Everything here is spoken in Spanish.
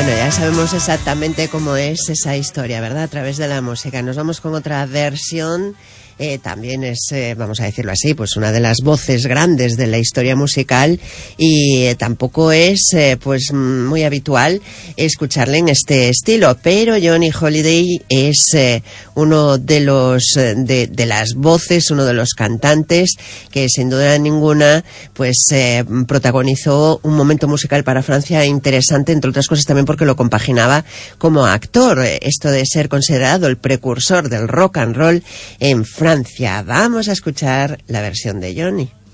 Bueno, ya sabemos exactamente cómo es esa historia, ¿verdad? A través de la música. Nos vamos con otra versión. También es, vamos a decirlo así, pues una de las voces grandes de la historia musical y tampoco es pues muy habitual escucharle en este estilo, pero Johnny Holiday es uno de los de las voces, uno de los cantantes que sin duda ninguna pues protagonizó un momento musical para Francia interesante, entre otras cosas también porque lo compaginaba como actor, esto de ser considerado el precursor del rock and roll en Francia. Vamos a escuchar la versión de Johnny.